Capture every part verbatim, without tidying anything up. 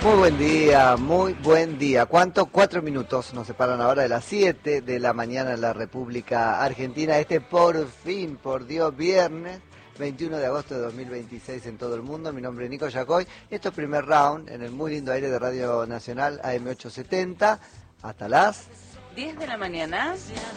Muy buen día, muy buen día. ¿Cuánto? Cuatro minutos nos separan ahora de las siete de la mañana en la República Argentina. Este por fin, por Dios, viernes veintiuno de agosto de dos mil veintiséis en todo el mundo. Mi nombre es Nico Yacoy. Esto es primer round en el muy lindo aire de Radio Nacional A M ochocientos setenta hasta las diez de la mañana.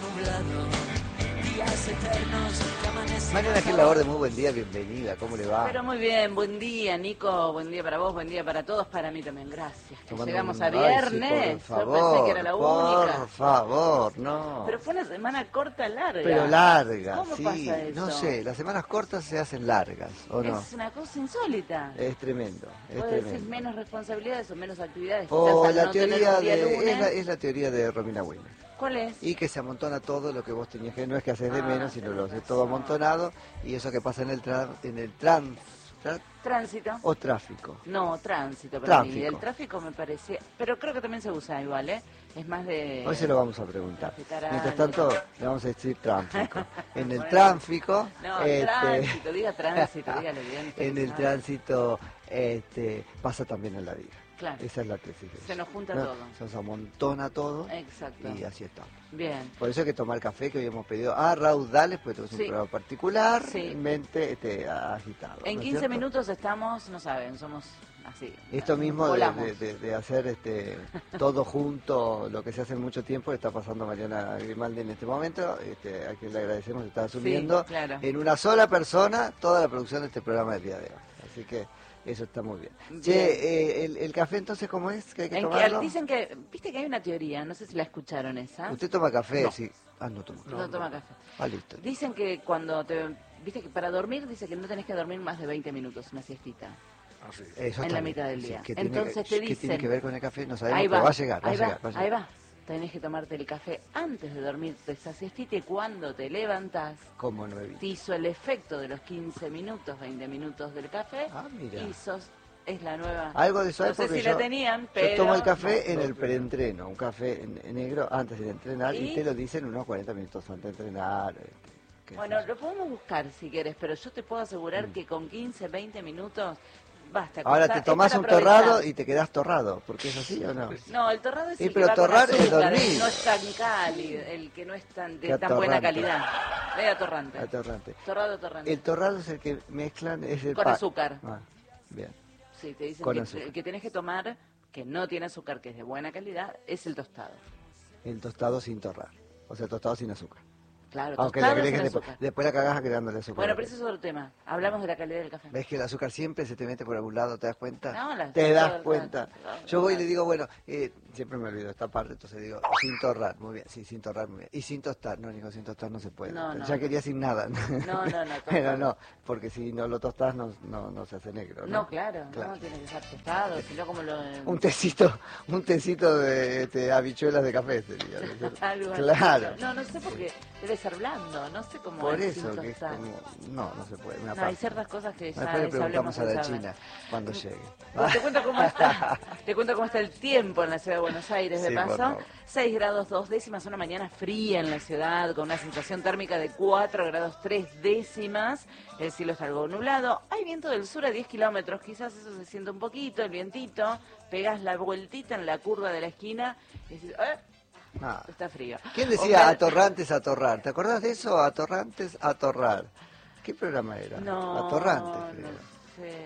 Mariana Gil Laborde, muy buen día, bienvenida, ¿cómo le va? Pero muy bien, buen día Nico, buen día para vos, buen día para todos, para mí también, gracias. Que Tomando llegamos un... a viernes, Ay, sí, por favor, yo pensé que era la única. Por favor, no. Pero fue una semana corta, larga. Pero larga, ¿Cómo sí. pasa eso? No sé, las semanas cortas se hacen largas, ¿o no? Es una cosa insólita. Es tremendo, es Puede tremendo. decir menos responsabilidades o menos actividades. O quizás al la no tener teoría un día de, lunes. es la, es la teoría de Romina Wilmer. ¿Cuál es? Y que se amontona todo lo que vos tenías que, no es que haces de Ah, menos, sino lo haces tenés todo razón. amontonado, y eso que pasa en el tra, en el trans, tra- Tránsito. o tráfico. No, tránsito para mí. Tráfico. El tráfico me parecía, pero creo que también se usa igual, ¿eh? Es más de... Hoy se lo vamos a preguntar. traficar Mientras algo. tanto, le vamos a decir tráfico. En el Bueno, tráfico, No, este, tránsito, diga tránsito, dígale bien. en el sabe. tránsito este, pasa también en la vida. Claro. Esa es la tesis. de Se eso. nos junta ¿No? todo. Se nos amontona todo Exacto. y así estamos. Bien. Por eso hay que tomar café, que hoy hemos pedido a raudales, porque tenemos Sí. un programa particular, Sí. mente este, agitado. En ¿no es quince cierto? minutos estamos, no saben, somos así. Esto mismo de, volamos. de- de- de hacer este todo junto, lo que se hace en mucho tiempo, le está pasando a Mariana Grimaldi en este momento, este, a quien le agradecemos, está asumiendo claro. en una sola persona toda la producción de este programa del día de hoy. Así que eso está muy bien. Bien. Che, eh, el, el café entonces, ¿cómo es? ¿Que hay que En que, tomarlo? dicen que, viste que hay una teoría, no sé si la escucharon esa. ¿Usted toma café? No. Sí. Ah, no toma. No, toma café. Ah, listo. Dicen que cuando te, viste que para dormir, dice que no tenés que dormir más de veinte minutos, una siestita. Eso en está la bien. mitad del Sí, día. ¿qué tiene Entonces que- te ¿Qué tiene dicen- que ver con el café? No sabemos, Ahí pero va, va a llegar, va a ahí llegar. va, va a ahí llegar. va. Tenés que tomarte el café antes de dormirte esa siestita y cuando te levantás, ¿Cómo no evito? te hizo el efecto de los quince minutos, veinte minutos del café Ah, mira. y sos, es la nueva... Algo de eso hay No sé porque si yo, la tenían, yo pero... tomo el café no. en el preentreno, un café en, en negro antes de entrenar y, ¿Y? te lo dicen unos cuarenta minutos antes de entrenar. este, qué Bueno, sé yo. lo podemos buscar si quieres, pero yo te puedo asegurar Mm. que con quince, veinte minutos basta. Ahora cosa- te es tomás para un aprovechar. torrado y te quedás torrado, porque es así o no. No, el torrado es Sí, el pero que va con torrar es azúcar, dormir. el no es tan cálido, el que no es tan de Qué tan buena atorrante. calidad. Es atorrante. Atorrante. Torrado, atorrante. El torrado es el que mezclan, es el Con pa- azúcar. Ah, bien. Sí, te dicen con que azúcar. el que tenés que tomar, que no tiene azúcar, que es de buena calidad, es el tostado. El tostado sin torrar, o sea, tostado sin azúcar. Claro, Aunque tostado le sin agregues después, azúcar. después la cagás agregándole azúcar. Bueno, pero eso es otro tema. Hablamos de la calidad del café. ¿Ves que el azúcar siempre se te mete por algún lado? ¿Te das cuenta? No, la- ¿Te todo das el cuenta? rato, todo el Yo voy y le rato. digo, bueno, eh, siempre me olvido esta parte, entonces digo, sin torrar, muy bien, sí, sin torrar, muy bien. Y sin tostar, no, Nico, sin tostar no se puede. No, no. Ya quería sin nada. No, no, no, Pero tostado. no, porque si no lo tostás no, no, no se hace negro, ¿no? No, claro, Claro. no tiene que ser tostado, sino como lo... Un tecito, un tecito de este, habichuelas de café sería. ¿no es cierto? Algo así. Claro. No, no sé porque debe ser blando, no sé cómo Por es eso sin que es tostar. como... No, no se puede. Una No, hay parte. ciertas cosas que ya Después le les hablemos preguntamos a la en China cuando llegue. Bueno, te cuento cómo está, te cuento cómo está el tiempo en la ciudad de Buenos Aires, de Sí, por paso. favor. seis grados dos décimas, una mañana fría en la ciudad, con una sensación térmica de cuatro grados tres décimas. El cielo está algo nublado. Hay viento del sur a diez kilómetros, quizás eso se siente un poquito, el vientito. Pegás la vueltita en la curva de la esquina y decís, "Eh, Ah. está frío". ¿Quién decía Ojalá- atorrantes, atorrar? ¿Te acordás de eso? Atorrantes, atorrar. ¿Qué programa era? No, Atorrantes, creo. no sé.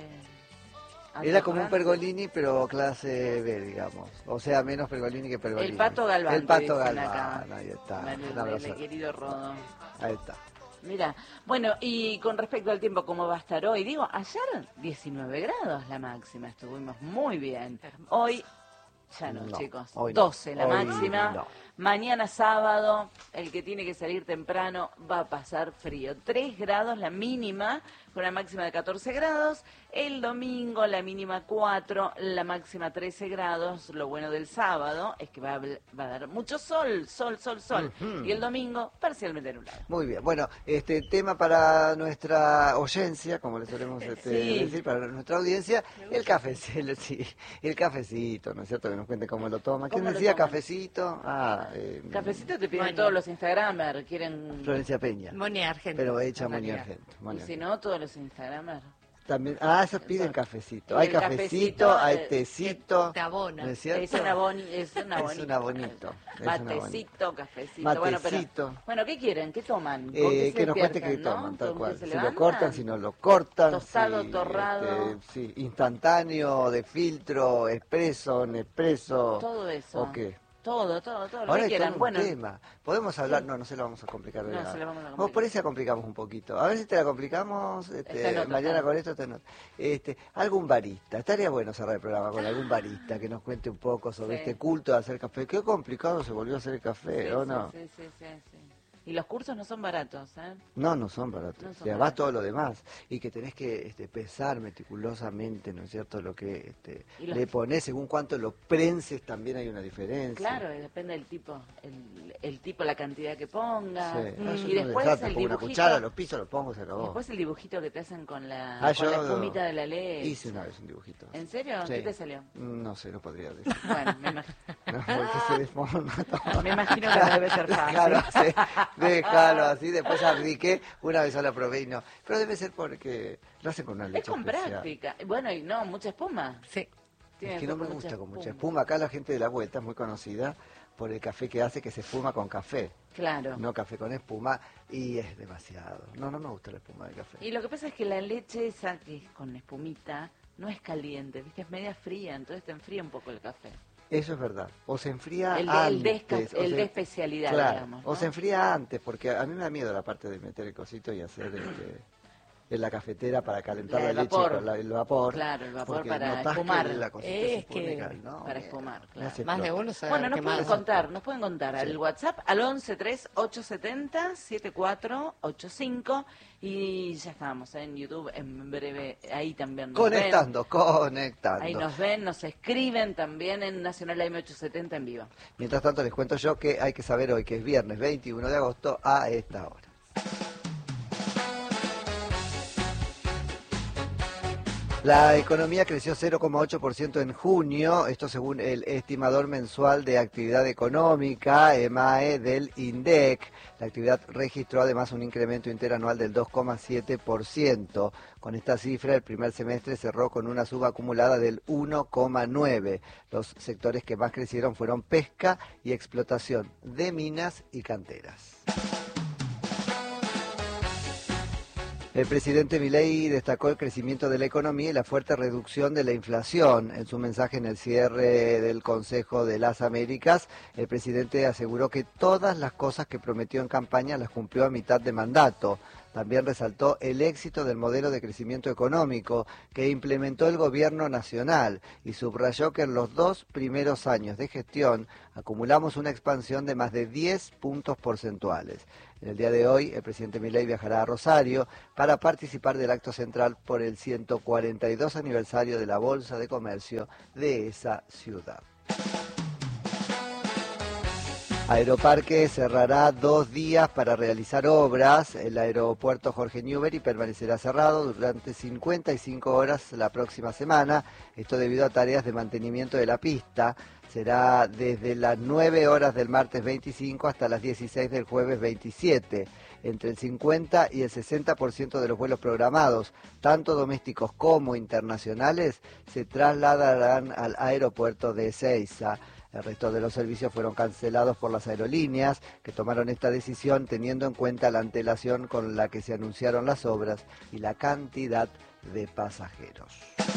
Era como un Atorrantes. Pergolini, pero clase B, digamos. O sea, menos Pergolini que Pergolini. El Pato Galván. El te Pato dicen Galván, acá. ahí está. Vale, Un abrazo. vale, querido Rodo. Ahí está. Mira, bueno, y con respecto al tiempo, ¿cómo va a estar hoy? Digo, ayer diecinueve grados la máxima, estuvimos muy bien. Hoy, ya no, No, chicos, hoy no. doce la Hoy máxima. no. Mañana sábado, el que tiene que salir temprano va a pasar frío. tres grados la mínima, con una máxima de catorce grados. El domingo la mínima cuatro, la máxima trece grados. Lo bueno del sábado es que va a, va a dar mucho sol, sol, sol, sol. Ujú. Y el domingo parcialmente nublado. Muy bien. Bueno, este tema para nuestra oyencia, como le solemos este, Sí. decir, para nuestra audiencia, el cafecito, sí, el cafecito, ¿no es cierto? Que nos cuente cómo lo toma. ¿Quién ¿Cómo lo decía toman? cafecito? Ah, eh, Cafecito te piden Moni. todos los Instagramers, quieren... Florencia Peña. Moni Argento. Pero hecha en Moni realidad. Argento. Y Moni si Argento. no, todos los Instagramers. También, ah, esos piden cafecito. Y Hay el cafecito, cafecito, hay eh, tecito. Te abona. ¿No es cierto? Es un aboni- es un abonito. Es un abonito. Es un abonito. Matecito, cafecito. Bueno, pero, Matecito. bueno, ¿qué quieren? ¿Qué toman? ¿Con Eh, qué se que nos cuente qué despiertan, toman, no? tal ¿Con qué cual. se Si lo levantan? cortan, si no lo cortan. Tostado, si, torrado. este, sí, instantáneo, de filtro, expreso, Nespresso. Todo eso. ¿O qué? Todo, todo, todo. Lo Ahora que hay quieran. todo un Bueno, tema. Podemos hablar, sí. no, no se lo vamos a complicar de No, nada. se lo vamos a Vamos, complicar. por ahí se la complicamos un poquito. A ver si te la complicamos, Está este, en otro, mañana está. con esto. Te not- este, algún barista. Estaría bueno cerrar el programa con algún barista que nos cuente un poco sobre Sí. este culto de hacer café. Qué complicado se volvió a hacer el café, Sí, ¿o sí, no? sí, sí, sí, sí. Y los cursos no son baratos, ¿eh? No, no son baratos. No son y además baratos. todo lo demás. Y que tenés que este, pesar meticulosamente, ¿no es cierto? Lo que este, Y los- le ponés, según cuánto lo prenses, también hay una diferencia. Claro, y depende del tipo, el, el tipo, la cantidad que pongas. Sí. Mm, Ah, yo y no después dejate, el pongo una dibujito. cuchara, lo piso, lo pongo, se acabó. Después el dibujito que te hacen con la, Ah, con la yo espumita de la leche. hice una vez un dibujito. ¿En serio? Sí. ¿Qué te salió? No sé, no podría decir. Bueno, me, imag- No, porque se desmorona todo. me imagino que no debe ser fácil. Déjalo así, déjalo así, después apliqué, una vez sola probé y no. Pero debe ser porque lo hacen con una leche Es con especial. práctica. Bueno, y no, mucha espuma. Sí. Tiene Es que ser no me con gusta con mucha espuma. Acá la gente de la vuelta es muy conocida por el café que hace que se fuma con café. Claro. No café con espuma y es demasiado. No, no me gusta la espuma de café. Y lo que pasa es que la leche esa que es con espumita no es caliente, ¿viste? Es media fría, entonces te enfría un poco el café. Eso es verdad. O se enfría El de- antes. el de esca- o el se- de especialidad, claro, digamos, O ¿no? se enfría antes, porque a mí me da miedo la parte de meter el cosito y hacer este, en la cafetera para calentar La la, del leche vapor. con la- el vapor. Claro, el vapor porque para notás que espumar. la cosita Es se pone que- cal- no, para me- espumar, me claro. hace Más de flor. uno sabe Bueno, nos qué pueden más. contar, nos pueden contar Sí. al WhatsApp al once tres ocho setenta siete cuatro ocho cinco y ya estamos en YouTube en breve, ahí también nos Conectando, conectando. ven, ahí nos ven, nos escriben también en Nacional A M ochocientos setenta en vivo. Mientras tanto les cuento yo que hay que saber hoy que es viernes veintiuno de agosto a esta hora. La economía creció cero coma ocho por ciento en junio, esto según el estimador mensual de actividad económica, EMAE, del INDEC. La actividad registró además un incremento interanual del dos coma siete por ciento. Con esta cifra, el primer semestre cerró con una suba acumulada del uno coma nueve por ciento. Los sectores que más crecieron fueron pesca y explotación de minas y canteras. El presidente Milei destacó el crecimiento de la economía y la fuerte reducción de la inflación. En su mensaje en el cierre del Consejo de las Américas, el presidente aseguró que todas las cosas que prometió en campaña las cumplió a mitad de mandato. También resaltó el éxito del modelo de crecimiento económico que implementó el gobierno nacional y subrayó que en los dos primeros años de gestión acumulamos una expansión de más de diez puntos porcentuales. En el día de hoy, el presidente Milei viajará a Rosario para participar del acto central por el ciento cuarenta y dos aniversario de la Bolsa de Comercio de esa ciudad. Aeroparque cerrará dos días para realizar obras. El aeropuerto Jorge Newbery permanecerá cerrado durante cincuenta y cinco horas la próxima semana. Esto debido a tareas de mantenimiento de la pista. Será desde las nueve horas del martes veinticinco hasta las dieciséis del jueves veintisiete. Entre el cincuenta y el sesenta por ciento de los vuelos programados, tanto domésticos como internacionales, se trasladarán al aeropuerto de Ezeiza. El resto de los servicios fueron cancelados por las aerolíneas, que tomaron esta decisión teniendo en cuenta la antelación con la que se anunciaron las obras y la cantidad de pasajeros.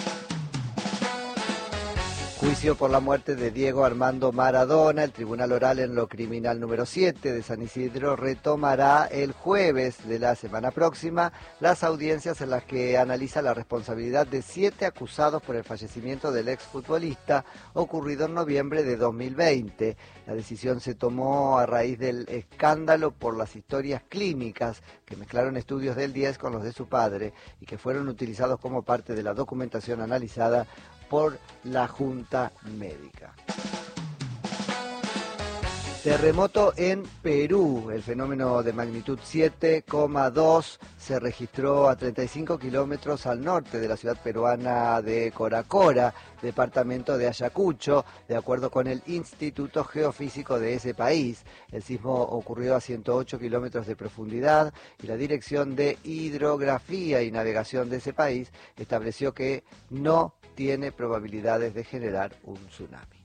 Juicio por la muerte de Diego Armando Maradona. El Tribunal Oral en lo Criminal número siete de San Isidro retomará el jueves de la semana próxima las audiencias en las que analiza la responsabilidad de siete acusados por el fallecimiento del exfutbolista ocurrido en noviembre de dos mil veinte. La decisión se tomó a raíz del escándalo por las historias clínicas que mezclaron estudios del diez con los de su padre y que fueron utilizados como parte de la documentación analizada por la Junta Médica. Terremoto en Perú. El fenómeno de magnitud siete coma dos se registró a treinta y cinco kilómetros al norte de la ciudad peruana de Coracora, departamento de Ayacucho, de acuerdo con el Instituto Geofísico de ese país. El sismo ocurrió a ciento ocho kilómetros de profundidad y la Dirección de Hidrografía y Navegación de ese país estableció que no tiene probabilidades de generar un tsunami.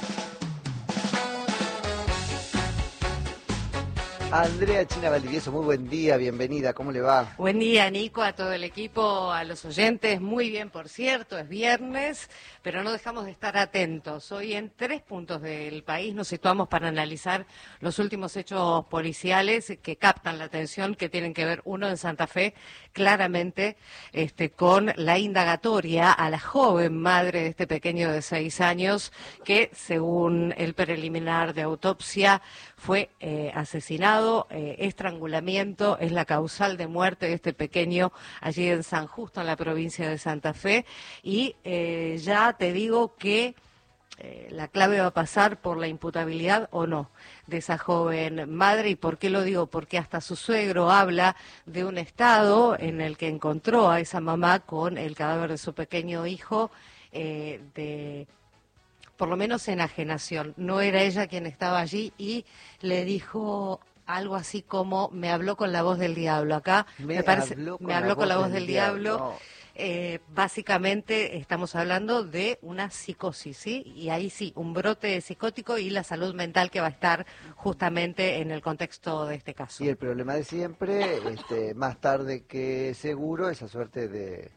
Andrea China Valdivieso, muy buen día, bienvenida, ¿cómo le va? Buen día, Nico, a todo el equipo, a los oyentes, muy bien, por cierto, es viernes, pero no dejamos de estar atentos. Hoy en tres puntos del país nos situamos para analizar los últimos hechos policiales que captan la atención, que tienen que ver, uno en Santa Fe, claramente este, con la indagatoria a la joven madre de este pequeño de seis años, que según el preliminar de autopsia fue eh, asesinado. Eh, estrangulamiento es la causal de muerte de este pequeño allí en San Justo, en la provincia de Santa Fe, y eh, ya te digo que eh, la clave va a pasar por la imputabilidad o no de esa joven madre. ¿Y por qué lo digo? Porque hasta su suegro habla de un estado en el que encontró a esa mamá con el cadáver de su pequeño hijo eh, de... por lo menos enajenación. No era ella quien estaba allí y le dijo algo así como, me habló con la voz del diablo. Acá me, me parece, habló con me habló la con la voz voz del del diablo. diablo. Eh, básicamente estamos hablando de una psicosis, ¿sí? Y ahí sí, un brote psicótico y la salud mental que va a estar justamente en el contexto de este caso. Y el problema de siempre, este, más tarde que seguro, esa suerte de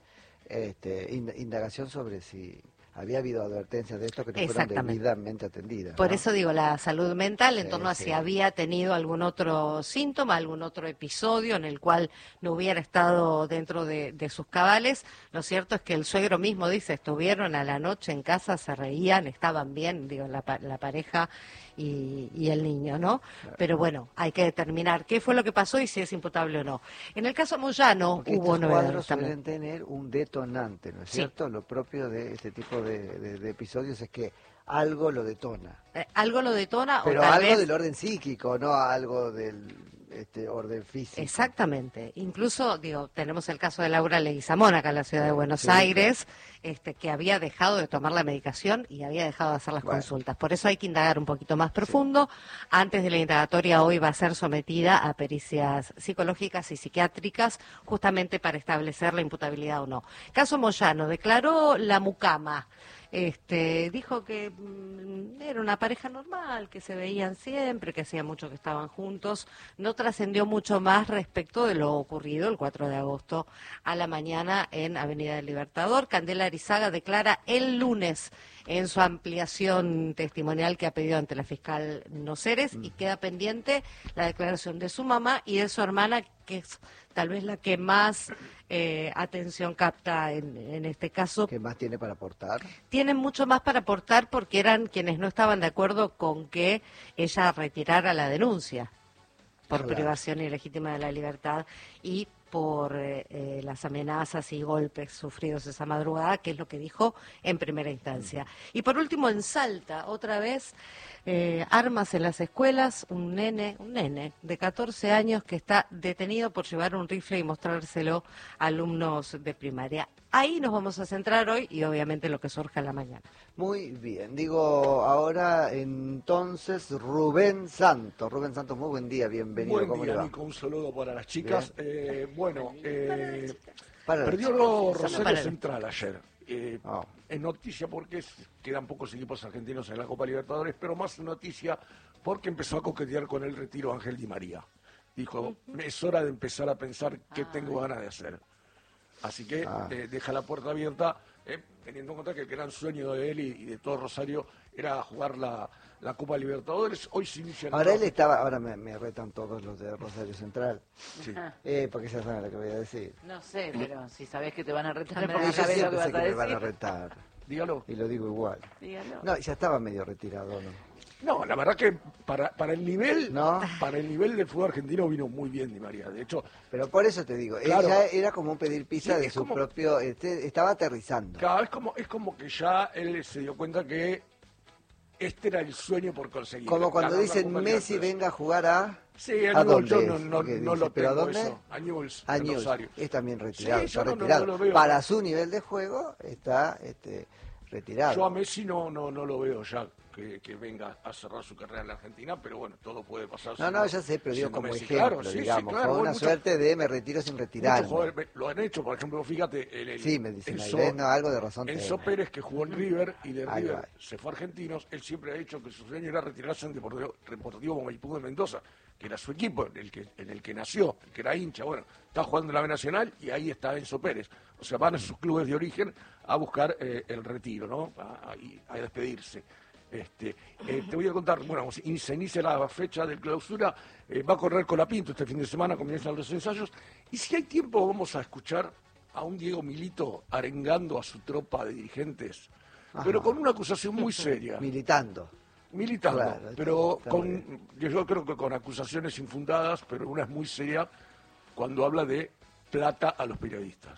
este, indagación sobre si había habido advertencias de esto que no fueron debidamente atendidas, ¿no? Por eso digo, la salud mental, en sí, torno a sí. si había tenido algún otro síntoma, algún otro episodio en el cual no hubiera estado dentro de, de sus cabales. Lo cierto es que el suegro mismo dice, estuvieron a la noche en casa, se reían, estaban bien, digo, la, la pareja y, y el niño, ¿no? Claro. Pero bueno, hay que determinar qué fue lo que pasó y si es imputable o no. En el caso Moyano Porque hubo estos cuadros también. Suelen tener un detonante, ¿no es sí. cierto? Lo propio de este tipo de, de, de episodios es que algo lo detona. Eh, algo lo detona pero o tal algo vez... del orden psíquico, no algo del este orden físico. Exactamente. Incluso, digo, tenemos el caso de Laura Leguizamón acá en la ciudad de Buenos sí, Aires, claro. este, que había dejado de tomar la medicación y había dejado de hacer las bueno. consultas. Por eso hay que indagar un poquito más profundo. Sí. Antes de la indagatoria hoy va a ser sometida a pericias psicológicas y psiquiátricas, justamente para establecer la imputabilidad o no. Caso Moyano, declaró la mucama. Este, dijo que mmm, era una pareja normal, que se veían siempre, que hacía mucho que estaban juntos. No trascendió mucho más respecto de lo ocurrido el cuatro de agosto a la mañana en Avenida del Libertador. Candela Arizaga declara el lunes en su ampliación testimonial que ha pedido ante la fiscal Noceres mm. y queda pendiente la declaración de su mamá y de su hermana, que es tal vez la que más eh, atención capta en, en este caso. ¿Qué más tiene para aportar? Tienen mucho más para aportar porque eran quienes no estaban de acuerdo con que ella retirara la denuncia por claro. privación ilegítima de la libertad y por eh, eh, las amenazas y golpes sufridos esa madrugada, que es lo que dijo en primera instancia. Mm. Y por último, en Salta, otra vez, eh, armas en las escuelas, un nene, un nene de catorce años que está detenido por llevar un rifle y mostrárselo a alumnos de primaria. Ahí nos vamos a centrar hoy y obviamente lo que surja en la mañana. Muy bien, digo ahora entonces Rubén Santos. Rubén Santos, muy buen día, bienvenido. Buen ¿Cómo día, le va? Nico, un saludo para las chicas. Eh, bueno, eh, para perdió los Rosario para Central ayer. Eh, oh. Es noticia porque es, quedan pocos equipos argentinos en la Copa Libertadores, pero más noticia porque empezó a coquetear con el retiro Ángel Di María. Dijo, es hora de empezar a pensar qué tengo ganas de hacer. Así que ah. eh, deja la puerta abierta, eh, teniendo en cuenta que el gran sueño de él y, y de todo Rosario era jugar la, la Copa Libertadores. Hoy se inicia... Ahora él estaba, ahora me, me retan todos los de Rosario Central, sí. eh, porque ya saben lo que voy a decir. No sé, pero si sabés que te van a retar, porque yo sabés siempre lo que sé vas a que decir. me van a retar. Dígalo. Y lo digo igual. Dígalo. No, ya estaba medio retirado, ¿no? No, la verdad que para, para el nivel ¿No? para el nivel del fútbol argentino vino muy bien Di María. De hecho, pero por eso te digo, claro, ella era como un pedir pizza sí, de su como, propio, este, estaba aterrizando. Claro, es como es como que ya él se dio cuenta que este era el sueño por conseguir. Como cuando ganar la dicen Copa Messi Libertadores. venga a jugar a... Sí, a ¿A Newell's dónde yo no, es? no, ¿Qué no dice? lo ¿Pero a tengo dónde? eso. A Newell's, A en Newell's. Rosario. Es también retirado, Sí, está yo no- no- retirado. no lo veo, Para no. su nivel de juego está este, retirado. Yo a Messi no, no, no lo veo ya que, que venga a cerrar su carrera en la Argentina, pero bueno, todo puede pasar. No, no, ya sé, pero digo siendo como Messi. ejemplo, Claro, sí, sí, digamos, claro, con bueno, una mucho- suerte de me retiro sin retirarme. Muchos jugadores lo han hecho, por ejemplo, fíjate, el, el- Sí, me dicen Enzo, Ailés, no, algo de razón Enzo tiene. Pérez, que jugó en River y de Ahí River va. se fue a Argentinos, él siempre ha dicho que su sueño era retirarse en Deportivo, Deportivo Maipú de Mendoza, que era su equipo, en el que, en el que nació, el que era hincha. Bueno, está jugando en la B Nacional y ahí está Enzo Pérez. O sea, van a sus clubes de origen a buscar eh, el retiro, ¿no? A, a, a despedirse. Este, eh, te voy a contar, bueno, se inicia la fecha de clausura, eh, va a correr Colapinto este fin de semana, comienzan los ensayos, y si hay tiempo vamos a escuchar a un Diego Milito arengando a su tropa de dirigentes, Ajá. pero con una acusación muy seria, Militando. militando, Claro, está- pero está con, muy yo creo que con acusaciones infundadas, pero una es muy seria cuando habla de plata a los periodistas.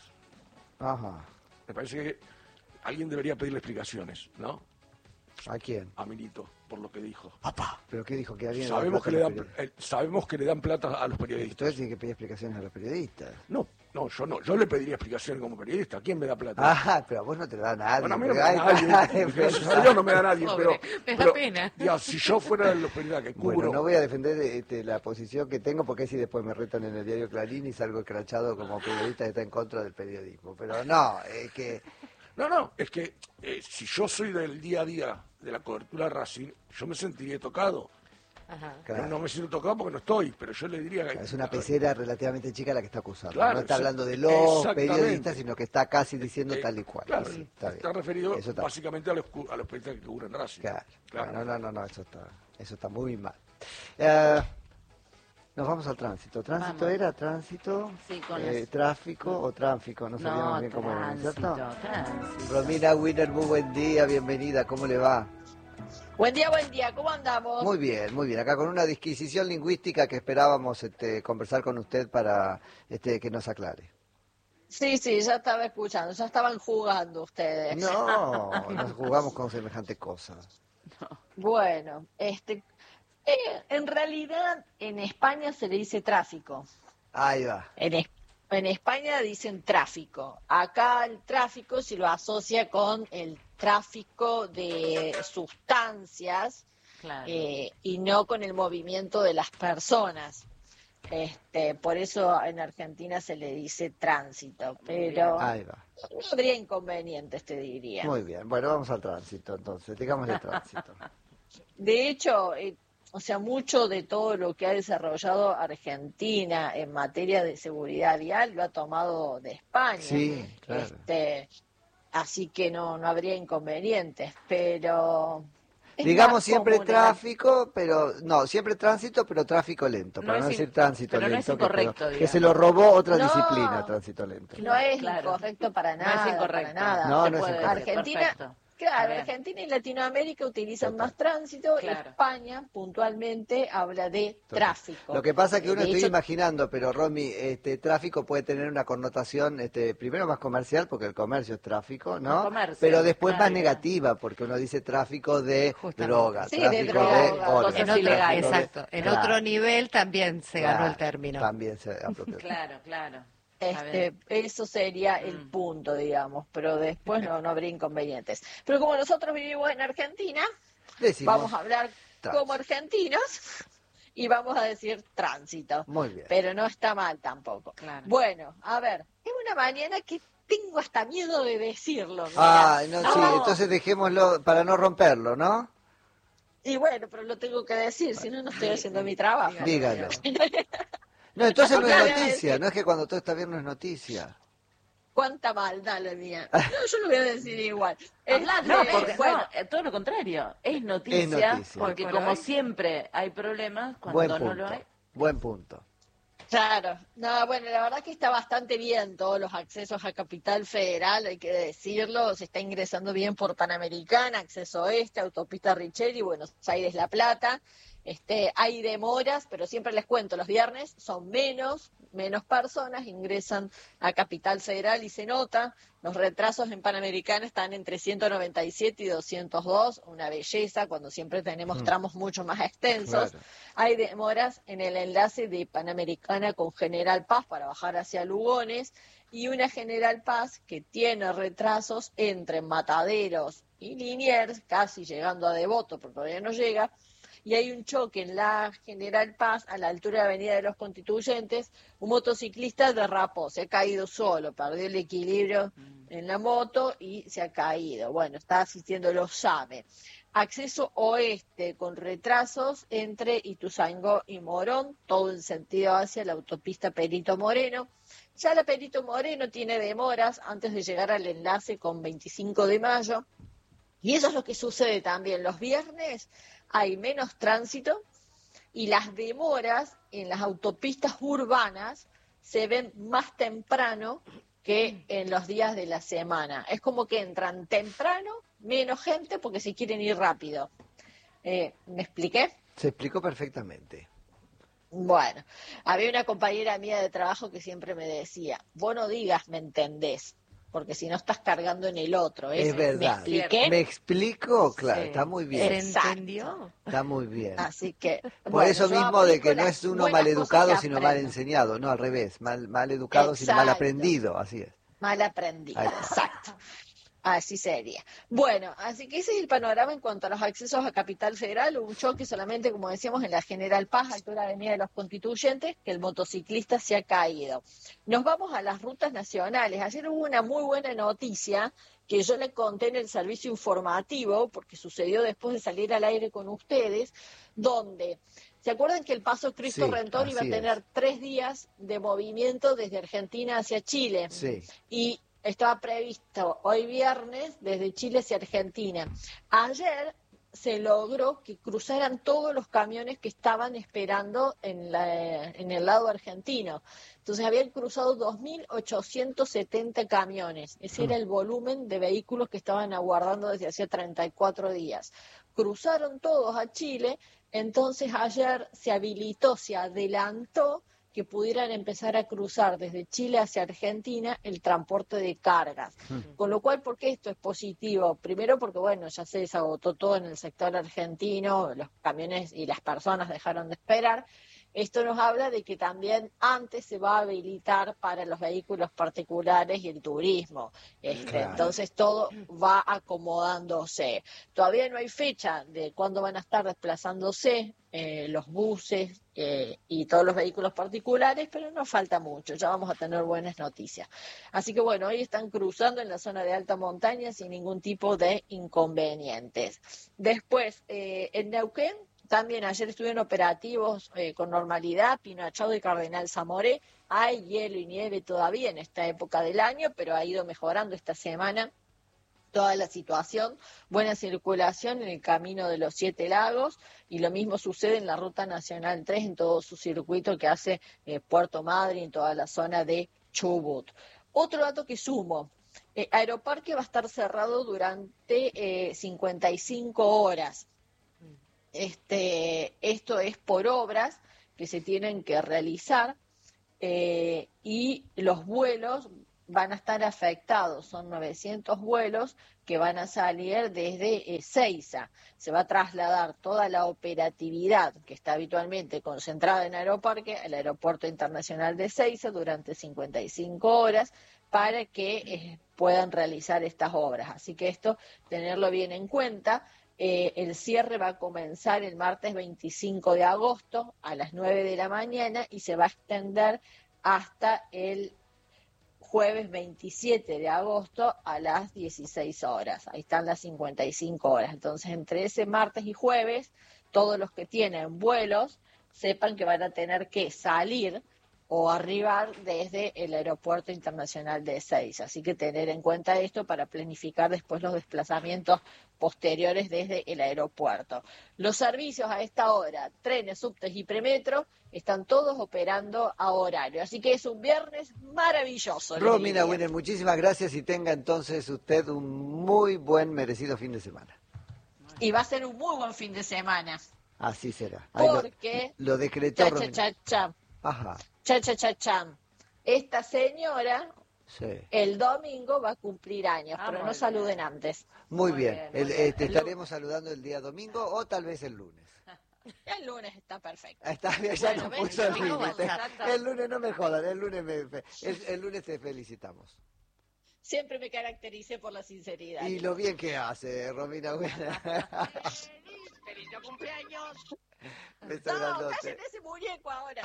Ajá. Me parece que alguien debería pedirle explicaciones, ¿no? ¿A quién? A Milito, por lo que dijo. Papá. ¿Pero qué dijo? Que alguien le da Sabemos plata que, a le los dan, periodistas. eh, sabemos que le dan plata a los periodistas. Entonces tiene que pedir explicaciones a los periodistas. No, no, yo no. Yo le pediría explicaciones como periodista. ¿A quién me da plata? Ah, pero a vos no te lo da nadie. Bueno, a mí no me porque- da ay, nadie. Gracias a Dios no me da nadie. Pobre, pero, me da pero, pena. digamos, si yo fuera de los periodistas que cubro... Bueno, no voy a defender este, la posición que tengo porque si después me retan en el diario Clarín y salgo escrachado como periodista que está en contra del periodismo. Pero no, es que... No, no, es que eh, si yo soy del día a día de la cobertura de Racing, yo me sentiría tocado. Ajá. Claro. No, no me siento tocado porque no estoy, pero yo le diría que... Es una pecera relativamente chica la que está acusando. Claro, no está sí, hablando de los exactamente. periodistas, sino que está casi diciendo Eh, tal y cual. Claro, Sí, está, está bien. referido Eso está- básicamente a los, cu- a los periodistas que cubren Racing. Claro. Claro. Bueno, no, no, no, eso está, eso está muy mal. Eh, nos vamos al tránsito. ¿Tránsito Vamos. era? ¿Tránsito? Sí, con eh, las- ¿Tráfico o tráfico? No sabíamos No, bien cómo era, tránsito, ¿cierto? tránsito. Romina Winner, muy buen día, bienvenida, ¿cómo le va? Buen día, buen día, ¿cómo andamos? Muy bien, muy bien. Acá con una disquisición lingüística que esperábamos este, conversar con usted para este, que nos aclare. Sí, sí, ya estaba escuchando, ya estaban jugando ustedes. No, nos jugamos con semejante cosa. Bueno, este, eh, en realidad en España se le dice tráfico. Ahí va. En, es- en España dicen tráfico. Acá el tráfico se lo asocia con el tráfico de sustancias Claro. eh, y no con el movimiento de las personas. Este, por eso en Argentina se le dice tránsito, pero Ahí va. no habría inconvenientes, te diría. Muy bien. Bueno, vamos al tránsito entonces. Digámosle tránsito. De hecho, eh, o sea, mucho de todo lo que ha desarrollado Argentina en materia de seguridad vial lo ha tomado de España. Sí, claro. Este, así que no, no habría inconvenientes, pero... es Digamos más siempre común, tráfico, pero no, siempre tránsito, pero tráfico lento, No para es no in- decir tránsito pero no lento. es que- incorrecto, que, digamos. se lo robó otra No. disciplina, tránsito lento. No es Claro. incorrecto para No nada, es incorrecto. para nada. No, Se no es puede incorrecto. decir, Argentina, perfecto. Está claro, bien. Argentina y Latinoamérica utilizan Total. más tránsito, Claro. España puntualmente habla de Total. tráfico. Lo que pasa es que uno De estoy hecho, imaginando, pero Romy, este tráfico puede tener una connotación, este, primero más comercial, porque el comercio es tráfico, ¿no? Más comercio, Pero después claro. más negativa, porque uno dice tráfico de Justamente. droga, Sí, de tráfico droga, de cosas órganos, En otro, ilegales. tráfico de- exacto. En Claro, otro nivel también se ganó el claro, término. También se apropió. Claro, claro. Está Este, bien. eso sería el Mm. punto, digamos, pero después no, no habría inconvenientes. Pero como nosotros vivimos en Argentina, Decimos, vamos a hablar tránsito. como argentinos y vamos a decir tránsito. Muy bien. Pero no está mal tampoco. Claro. Bueno, a ver, es una mañana que tengo hasta miedo de decirlo. mirá. Ah, no, sí, No. entonces dejémoslo para no romperlo, ¿no? Y bueno, pero lo tengo que decir, si no, no estoy haciendo mi trabajo. Dígalo. No, entonces no ¿Qué voy es a noticia, decir? no es que cuando todo está bien no es noticia. Cuánta maldad la mía. No, yo lo voy a decir igual. Hablar, Este, no, porque, bueno, no, eh, todo lo contrario. Es noticia, Es noticia. porque Hoy por como hoy. siempre hay problemas, cuando Buen no punto, lo hay. buen punto. claro. No, bueno, la verdad que está bastante bien todos los accesos a Capital Federal, hay que decirlo. Se está ingresando bien por Panamericana, Acceso Este, Autopista Richeri, Buenos Aires-La Plata. Este, hay demoras, pero siempre les cuento, los viernes son menos, menos personas, ingresan a Capital Federal y se nota. Los retrasos en Panamericana están entre ciento noventa y siete y doscientos dos, una belleza, cuando siempre tenemos Mm. tramos mucho más extensos. Claro. Hay demoras en el enlace de Panamericana con General Paz para bajar hacia Lugones, y una General Paz que tiene retrasos entre Mataderos y Liniers, casi llegando a Devoto, pero todavía no llega. Y hay un choque en la General Paz, a la altura de la Avenida de los Constituyentes. Un motociclista derrapó, se ha caído solo, perdió el equilibrio en la moto y se ha caído. Bueno, está asistiendo los SAME. Acceso oeste con retrasos entre Ituzaingó y Morón, todo en sentido hacia la autopista Perito Moreno. Ya la Perito Moreno tiene demoras antes de llegar al enlace con veinticinco de mayo. Y eso es lo que sucede también. Los viernes hay menos tránsito y las demoras en las autopistas urbanas se ven más temprano que en los días de la semana. Es como que entran temprano, menos gente porque se quieren ir rápido. Eh, ¿Me expliqué? Se explicó perfectamente. Bueno, había una compañera mía de trabajo que siempre me decía, vos no digas me entendés, porque si no estás cargando en el otro. ¿eh? Es verdad. ¿Me expliqué? ¿Me explico? Claro, Sí. está muy ¿Se bien. Exacto. entendió? Está muy bien. Así que... Por bueno, eso yo mismo de aplico que no las es uno buenas mal educado, cosas que sino mal aprendo. enseñado. No, al revés. Mal, mal educado, sino mal Exacto. aprendido. Así es. Mal aprendido, Ahí está. exacto. Así sería. Bueno, así que ese es el panorama en cuanto a los accesos a Capital Federal. Un choque solamente, como decíamos, en la General Paz, altura de la Avenida de los Constituyentes, que el motociclista se ha caído. Nos vamos a las rutas nacionales. Ayer hubo una muy buena noticia que yo le conté en el servicio informativo, porque sucedió después de salir al aire con ustedes, donde... ¿Se acuerdan que el Paso Cristo Sí, Redentor iba a así tener es. tres días de movimiento desde Argentina hacia Chile? Sí. Y estaba previsto hoy viernes desde Chile hacia Argentina. Ayer se logró que cruzaran todos los camiones que estaban esperando en, la, en el lado argentino. Entonces habían cruzado dos mil ochocientos setenta camiones. Ese era el volumen de vehículos que estaban aguardando desde hacía treinta y cuatro días. Cruzaron todos a Chile, entonces ayer se habilitó, se adelantó que pudieran empezar a cruzar desde Chile hacia Argentina el transporte de cargas. Mm. Con lo cual, ¿por qué esto es positivo? Primero porque, bueno, ya se desagotó todo en el sector argentino, los camiones y las personas dejaron de esperar. Esto nos habla de que también antes se va a habilitar para los vehículos particulares y el turismo. Este, Claro. Entonces todo va acomodándose. Todavía no hay fecha de cuándo van a estar desplazándose eh, los buses eh, y todos los vehículos particulares, pero no falta mucho, ya vamos a tener buenas noticias. Así que bueno, hoy están cruzando en la zona de alta montaña sin ningún tipo de inconvenientes. Después, eh, en Neuquén, también ayer estuvieron operativos eh, con normalidad, Pino Achado y Cardenal Zamoré. Hay hielo y nieve todavía en esta época del año, pero ha ido mejorando esta semana toda la situación. Buena circulación en el camino de los Siete Lagos, y lo mismo sucede en la Ruta Nacional tres, en todo su circuito que hace eh, Puerto Madryn, en toda la zona de Chubut. Otro dato que sumo. Eh, Aeroparque va a estar cerrado durante eh, cincuenta y cinco horas. Este, esto es por obras que se tienen que realizar eh, y los vuelos van a estar afectados. Son novecientos vuelos que van a salir desde Ezeiza. Se va a trasladar toda la operatividad que está habitualmente concentrada en Aeroparque al Aeropuerto Internacional de Ezeiza durante cincuenta y cinco horas para que eh, puedan realizar estas obras. Así que esto, tenerlo bien en cuenta. Eh, el cierre va a comenzar el martes veinticinco de agosto a las nueve de la mañana y se va a extender hasta el jueves veintisiete de agosto a las dieciséis horas. Ahí están las cincuenta y cinco horas. Entonces, entre ese martes y jueves, todos los que tienen vuelos sepan que van a tener que salir o arribar desde el Aeropuerto Internacional de Ezeiza. Así que tener en cuenta esto para planificar después los desplazamientos posteriores desde el aeropuerto. Los servicios a esta hora, trenes, subtes y premetro, están todos operando a horario. Así que es un viernes maravilloso. les Romina diría. Winner, muchísimas gracias y tenga entonces usted un muy buen merecido fin de semana. Y va a ser un muy buen fin de semana. Así será. Ahí lo- Porque, lo, decretó cha, cha, Romina. cha, cha, Ajá, cha, cha, cha, cha. Esta señora sí. el domingo va a cumplir años, Ah, pero muy no bien. saluden antes. Muy, Muy bien. bien, muy El- bien. eh, te El lu- estaremos saludando el día domingo o tal vez el lunes. El lunes está perfecto. Está bien, ya Bueno, nos ven, puso el domingo límite. WhatsApp. El lunes no me jodan, el lunes, me, fe- el, el lunes te felicitamos. Siempre me caractericé por la sinceridad. Y lo bien que hace, Romina. ¡Feliz, feliz cumpleaños! Beso No, grandote. cállate ese muñeco ahora.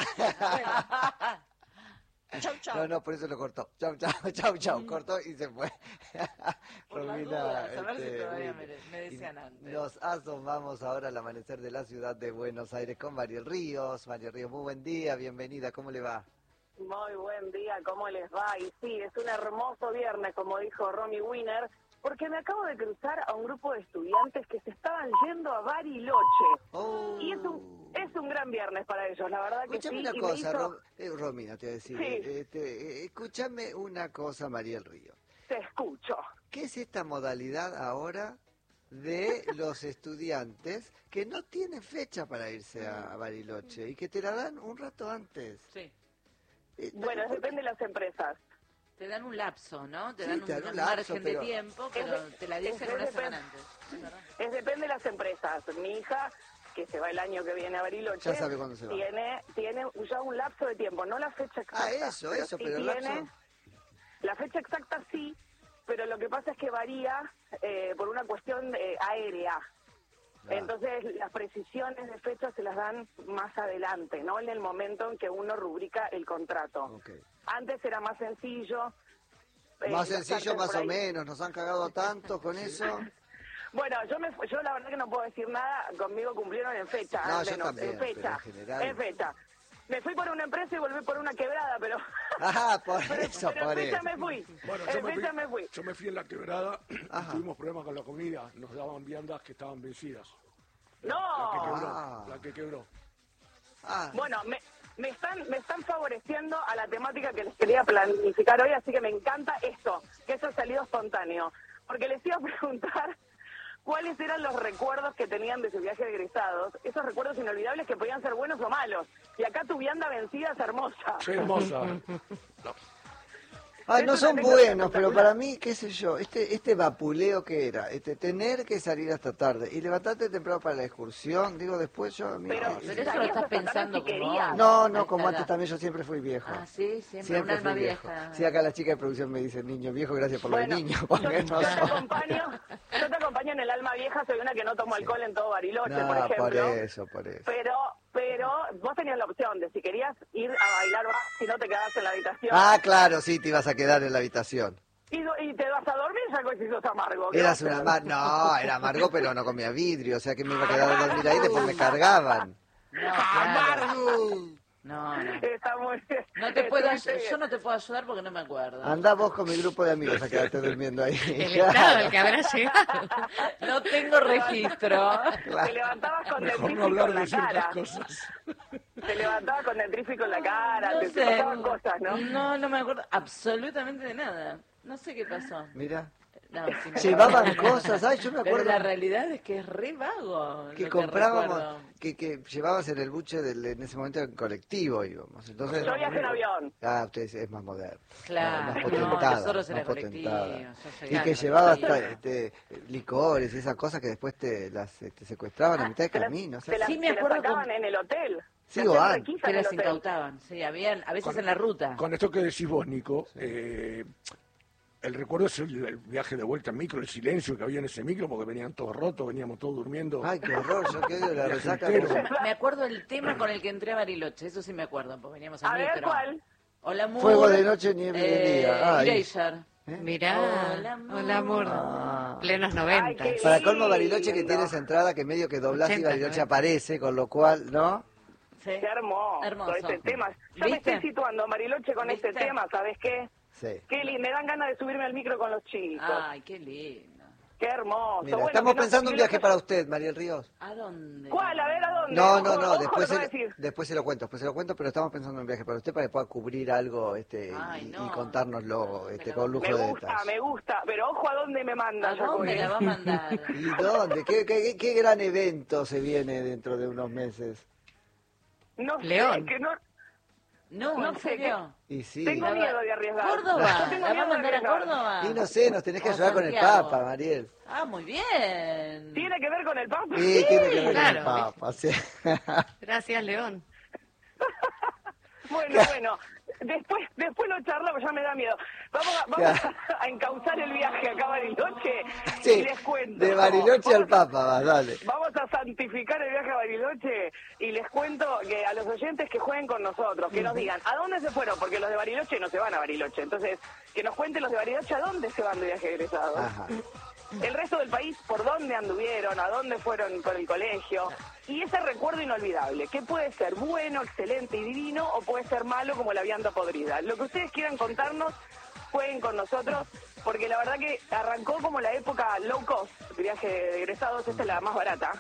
Bueno, chau, chau. No, no, por eso lo cortó. Chau, chau, chau, chau. Cortó y se fue. Por las Romina, dudas, a ver si este, todavía bueno. me, me Y decían antes. nos asomamos ahora al amanecer de la ciudad de Buenos Aires con Mariel Ríos. Mariel Ríos, muy buen día, bienvenida, ¿cómo le va? Muy buen día, ¿cómo les va? Y sí, es un hermoso viernes, como dijo Romy Wiener, porque me acabo de cruzar a un grupo de estudiantes que se estaban yendo a Bariloche. Oh. Y es un, es un gran viernes para ellos, la verdad que Escúchame sí. una y me cosa, hizo- Ro- eh, Romina, te voy a decir. Sí. eh, este, eh, escúchame una cosa, Mariel Ríos. Te escucho. ¿Qué es esta modalidad ahora de los estudiantes que no tienen fecha para irse a Bariloche y que te la dan un rato antes? Sí. Eh, Bueno, ¿por qué? depende de las empresas. Te dan un lapso, ¿no? Te Sí, dan un, te dan un un lapso, margen pero- de tiempo, pero Es de- te la es dicen de- una depende- semana antes. ¿Es verdad? Es depende de las empresas. Mi hija, que se va el año que viene a Bariloche, Ya sabe cuándo se va. tiene, tiene ya un lapso de tiempo, no la fecha exacta. Ah, eso, eso, sí pero el tiene, lapso... La fecha exacta sí, pero lo que pasa es que varía eh, por una cuestión eh, aérea. Ah. Entonces, las precisiones de fecha se las dan más adelante, no en el momento en que uno rubrica el contrato. Ok. Antes era más sencillo. eh, Más los sencillo, charters más por o ahí. menos, nos han cagado tanto con eso. Bueno, yo me, yo la verdad que no puedo decir nada, conmigo cumplieron en fecha, No, al yo menos, también, en pero fecha, en general- en fecha. Me fui por una empresa y volví por una quebrada, pero... Ah, por pero, eso, pero por en fecha eso. me fui, Bueno, en yo me, fecha fui, me fui. yo me fui en la quebrada y Ajá. tuvimos problemas con la comida. Nos daban viandas que estaban vencidas. ¡No! La que quebró. Ah. La que quebró. Ah, Bueno, me, me están me están favoreciendo a la temática que les quería planificar hoy, así que me encanta esto, que eso ha salido espontáneo. Porque les iba a preguntar cuáles eran los recuerdos que tenían de su viaje de egresados, esos recuerdos inolvidables que podían ser buenos o malos. Y acá tu vianda vencida es hermosa. Qué hermosa. Ay, no Es una son anécdota buenos, pero espectacular. para mí, qué sé yo, este este vapuleo que era, este tener que salir hasta tarde y levantarte temprano para la excursión, digo, después yo... a mí- Pero- eh, Pero eh, eso lo Salías estás hasta tarde pensando si como querías. hoy, No, a no, esta como antes edad. también, yo siempre fui viejo. Ah, sí, siempre, un Siempre alma fui viejo. vieja. Sí, acá la chica de producción me dice, niño viejo, gracias por lo de Bueno, niño, yo, porque yo no te son... acompaño, yo te acompaño en el alma vieja, soy una que no tomo Sí. alcohol en todo Bariloche, No, por ejemplo. por eso, por eso. Pero, pero vos tenías la opción de si querías ir a bailar o si no te quedabas en la habitación. Ah, claro, sí, te ibas a quedar en la habitación. Y, y te vas a dormir ya con si sos amargo. ¿qué Eras vas a una hacer? mar... No, era amargo, pero no comía vidrio, o sea que me iba a quedar a dormir ahí, después me cargaban. No, claro. No, no. Está muy bien. No te puedo, Estuviste ay- bien. yo no te puedo ayudar porque no me acuerdo. Andá vos con mi grupo de amigos a quedarte durmiendo ahí. El estado al que habrá llegado. No tengo registro. Te levantabas con Mejor dentrífico no hablar en la de ciertas cara. cosas. Te levantabas con dentrífico en la cara, No te, te sé. pasaban cosas, ¿no? No, no me acuerdo absolutamente de nada. No sé qué pasó. Mira, No, sí me llevaban acuerdo. cosas, ay, yo me Pero acuerdo la realidad es que es re vago. que lo comprábamos, recuerdo. que, que llevabas en el buche del, en ese momento en colectivo íbamos. Entonces, Yo viajé en avión. ah, ustedes es más moderno. Claro, más no, potentada, nosotros era más colectivo, potentada. yo Y llegué que en llevabas colectivo. hasta, este, licores y esas cosas que después te las este, secuestraban a mitad de Te las- camino. o sea, te las- Sí, me te las acuerdo sacaban con- en el hotel. Sí, Te o hacían antes. requisa Que en el las hotel. incautaban, sí, habían, a veces en la ruta. Con esto que decís vos, Nico, eh, el recuerdo es el, el viaje de vuelta en micro, el silencio que había en ese micro, porque venían todos rotos, veníamos todos durmiendo. Ay, qué horror, yo quedé de la Viaje resaca. entero. como- Me acuerdo del tema con el que entré a Bariloche, eso sí me acuerdo, porque veníamos en A ver, micro. ¿cuál? Hola, amor. Fuego de noche, nieve de día. Ay. Erasure. ¿Eh? Mirá, Hola, amor. hola amor, Ah. plenos Ay, noventas. qué Para colmo Bariloche que lindo. tiene esa entrada que medio que doblás y ochenta, Bariloche noventa. aparece, con lo cual, ¿no? Sí. Qué hermoso, Hermoso. este tema. Yo me ¿Viste? estoy situando, Mariloche, con ¿Viste? este tema, ¿sabes qué? Sí. Qué lindo, me dan ganas de subirme al micro con los chicos. Ay, qué lindo. Qué hermoso. Mira, Bueno, estamos que no- pensando un que no- viaje para usted, Mariel Ríos. ¿A dónde? ¿Cuál? A ver, ¿a dónde? No, no, Ojo, no, ojo después lo que se, voy a decir. después se lo cuento, después se lo cuento, pero estamos pensando en un viaje para usted para que pueda cubrir algo este Ay, y, no. y contárnoslo Se este, la con va- lujo Me de gusta, detalle. me gusta, pero ojo a dónde me manda, ¿A dónde Jacobi. la va a mandar? ¿Y dónde? ¿Qué, qué, qué gran evento se viene dentro de unos meses? No León. sé, que no, No, No ¿en sé, serio? Y sí. tengo La va- miedo de arriesgar. ¿Córdoba? Yo tengo ¿La va a miedo de mandar a arriesgar. Córdoba? Y no sé, nos tenés que O a ayudar con el Santiago. Papa, Mariel. Ah, muy bien. ¿Tiene que ver con el Papa? Sí, tiene que ver claro. con el Papa, sí. Gracias, León. Bueno, bueno. Después, después lo charlamos, ya me da miedo. Vamos a, vamos Ya. a, a encauzar el viaje acá a Bariloche y Sí, les cuento. de Bariloche al Vamos a- Papa, vas, dale. Vamos a santificar el viaje a Bariloche y les cuento que a los oyentes que jueguen con nosotros, que nos digan a dónde se fueron, porque los de Bariloche no se van a Bariloche. Entonces, que nos cuenten los de Bariloche a dónde se van de viaje egresados. Ajá. El resto del país, por dónde anduvieron, a dónde fueron con el colegio. Y ese recuerdo inolvidable, que puede ser bueno, excelente y divino, o puede ser malo como la vianda podrida. Lo que ustedes quieran contarnos, jueguen con nosotros, porque la verdad que arrancó como la época low cost, viaje de egresados, esta es la más barata.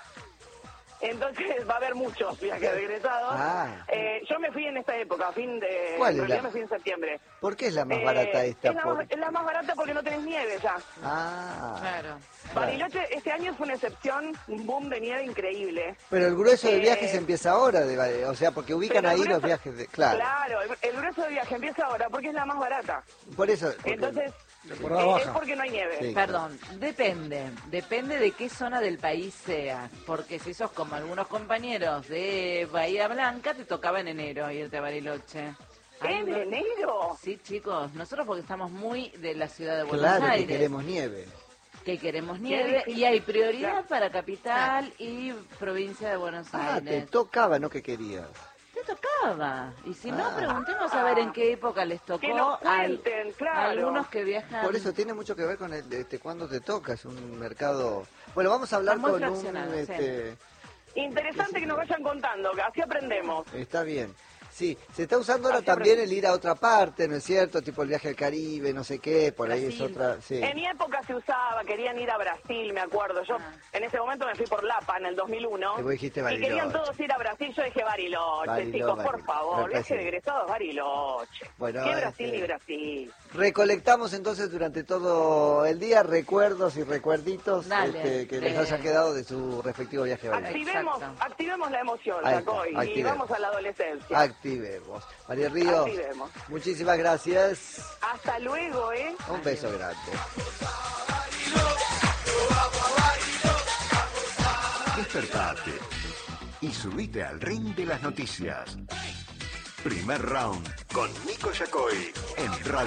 Entonces va a haber muchos viajes de egresados. Ah. Eh, yo me fui en esta época, a fin de... ¿Cuál en es realidad la- me fui en septiembre. ¿Por qué es la más Eh, barata esta? Es la, Por- más, es la más barata porque no tenés nieve ya. Ah, Claro. Bariloche este año fue una excepción, un boom de nieve increíble. pero el grueso del Eh, viaje se empieza ahora, de, Bar- o sea, porque ubican Pero el ahí los grueso- viajes de... Claro, Claro, el, el grueso de viaje empieza ahora porque es la más barata. por eso... porque- Entonces, Temporada eh, es baja. porque no hay nieve. Sí. Perdón, depende, depende de qué zona del país sea, porque si sos como algunos compañeros de Bahía Blanca, te tocaba en enero irte a Bariloche. Hay ¿En uno- enero? Sí, chicos, nosotros porque estamos muy de la ciudad de Buenos Claro, que Aires, queremos nieve. que queremos nieve, difícil. y hay prioridad Claro. para capital y provincia de Buenos Ah, te Aires. tocaba, no que querías. Te tocaba. Y si no, Ah. preguntemos a ver en qué época les tocó Que nos al- cuenten, a claro. algunos que viajan. Por eso tiene mucho que ver con el, este, cuándo te toca, es un mercado... Bueno, vamos a hablar Está muy con un... fraccionado, sí. Este, Interesante que nos vayan contando, que así aprendemos. está bien. Sí, se está usando ahora Así también aprendí. el ir a otra parte, ¿no es cierto? Tipo el viaje al Caribe, no sé qué, por ahí es Brasil. otra... Sí. En mi época se usaba, querían ir a Brasil, me acuerdo. Yo Ah. en ese momento me fui por Lapa en el dos mil uno. Y vos dijiste y Bariloche. querían todos ir a Brasil. Yo dije Bariloche, Bariloche, chicos, por Bariloche. favor. Me Viaje parece de egresados, Bariloche. Bueno, ¿Qué este- Brasil ni Brasil? Recolectamos entonces durante todo el día recuerdos y recuerditos Dale, este, que les de- hayan quedado de su respectivo viaje a Bariloche. Activemos, Exacto. activemos la emoción, Ahí está, Jacoy, y activemos. vamos a la adolescencia. Activemos. María Río, Activemos. muchísimas gracias. Hasta luego, ¿eh? Un beso grande. Despertate y subite al ring de las noticias. Primer round con Nico Yacoy en Radio.